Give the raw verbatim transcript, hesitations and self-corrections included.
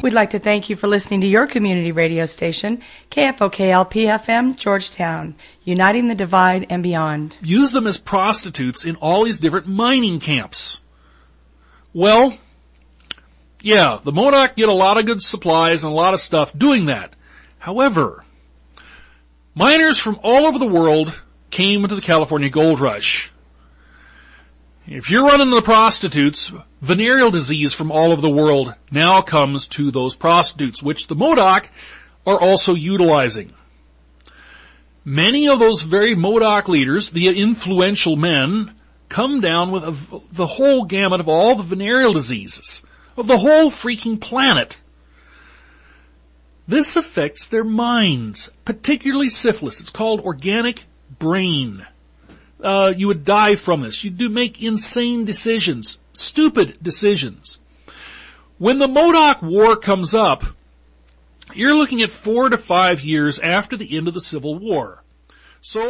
We'd like to thank you for listening to your community radio station, K F O K L P F M, Georgetown, uniting the divide and beyond. Use them as prostitutes in all these different mining camps. Well, yeah, the Modoc get a lot of good supplies and a lot of stuff doing that. However, miners from all over the world came into the California gold rush. If you're running the prostitutes, venereal disease from all over the world now comes to those prostitutes, which the Modoc are also utilizing. Many of those very Modoc leaders, the influential men, come down with a, the whole gamut of all the venereal diseases of the whole freaking planet. This affects their minds, particularly syphilis. It's called organic brain. Uh, you would die from this. You do make insane decisions, stupid decisions. When the Modoc War comes up, you're looking at four to five years after the end of the Civil War. So